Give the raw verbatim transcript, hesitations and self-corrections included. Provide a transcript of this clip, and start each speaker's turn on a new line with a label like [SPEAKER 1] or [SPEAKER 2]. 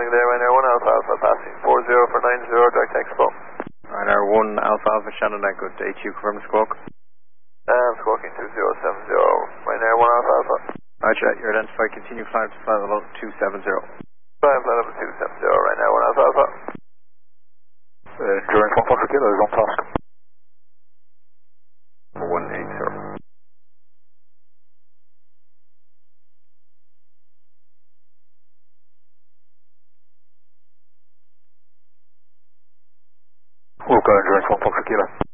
[SPEAKER 1] landing there, Ryanair one Alpha Alpha, passing four zero for nine zero, direct expo.
[SPEAKER 2] Ryanair one Alpha Alpha, Shannon Echo, H U confirm squawk.
[SPEAKER 1] Um, squawking two zero seven zero, Ryanair one Alpha Alpha.
[SPEAKER 2] Roger, you're identified, continue flight to flight level two seven zero.
[SPEAKER 1] Flight level two seven zero, Ryanair one Alpha Alpha.
[SPEAKER 3] Uh, Endurance one Fox Kilo is on task.
[SPEAKER 2] one eight zero.
[SPEAKER 3] We'll go Endurance one Fox Kilo.